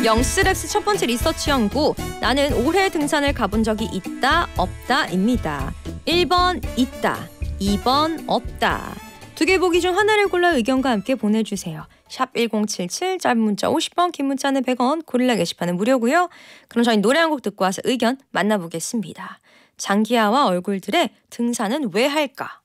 영스랩스 첫 번째 리서치 연구. 나는 올해 등산을 가본 적이 있다, 없다입니다. 1번 있다, 2번 없다. 두 개 보기 중 하나를 골라 의견과 함께 보내주세요. 샵 1077, 짧은 문자 50원, 긴 문자는 100원, 고릴라 게시판은 무료고요. 그럼 저희 노래 한 곡 듣고 와서 의견 만나보겠습니다. 장기하와 얼굴들의 등산은 왜 할까?